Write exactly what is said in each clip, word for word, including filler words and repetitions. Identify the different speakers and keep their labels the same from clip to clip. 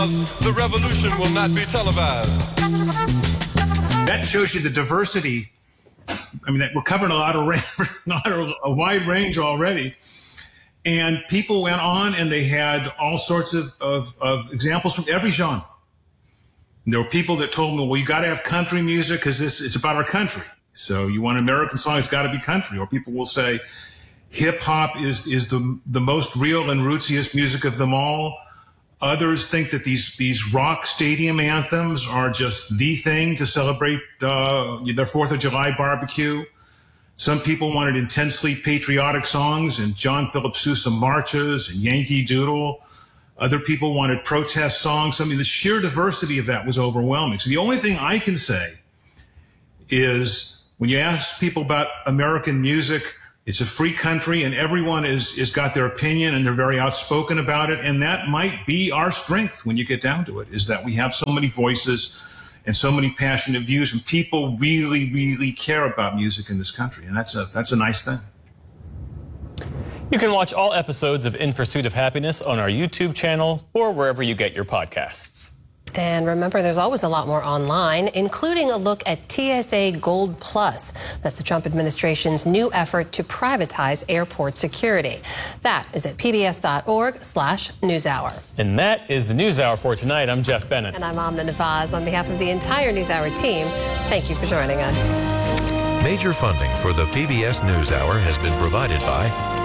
Speaker 1: The revolution will not be televised.
Speaker 2: That shows you the diversity. I mean, that we're covering a lot of not a wide range already. And people went on and they had all sorts of, of, of examples from every genre. And there were people that told me, well, you got to have country music because this it's about our country. So you want an American song, it's got to be country. Or people will say hip hop is, is the, the most real and rootsiest music of them all. Others think that these, these rock stadium anthems are just the thing to celebrate uh, their fourth of July barbecue. Some people wanted intensely patriotic songs and John Philip Sousa marches and Yankee Doodle. Other people wanted protest songs. I mean, the sheer diversity of that was overwhelming. So the only thing I can say is when you ask people about American music, it's a free country and everyone is, is got their opinion and they're very outspoken about it. And that might be our strength when you get down to it, is that we have so many voices and so many passionate views and people really, really care about music in this country. And that's a, that's a nice thing.
Speaker 3: You can watch all episodes of In Pursuit of Happiness on our YouTube channel or wherever you get your podcasts.
Speaker 4: And remember, there's always a lot more online, including a look at T S A Gold Plus. That's the Trump administration's new effort to privatize airport security. That is at pbs.org slash newshour.
Speaker 3: And that is the NewsHour for tonight. I'm Jeff Bennett.
Speaker 4: And I'm Amna Nawaz. On behalf of the entire NewsHour team, thank you for joining us.
Speaker 5: Major funding for the P B S NewsHour has been provided by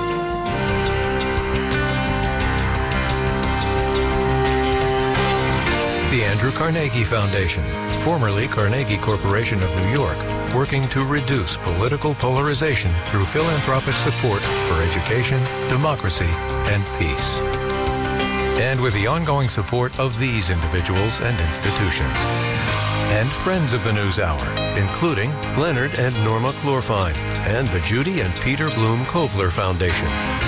Speaker 5: the Andrew Carnegie Foundation, formerly Carnegie Corporation of New York, working to reduce political polarization through philanthropic support for education, democracy, and peace. And with the ongoing support of these individuals and institutions. And friends of the NewsHour, including Leonard and Norma Chlorfine, and the Judy and Peter Bloom Kovler Foundation.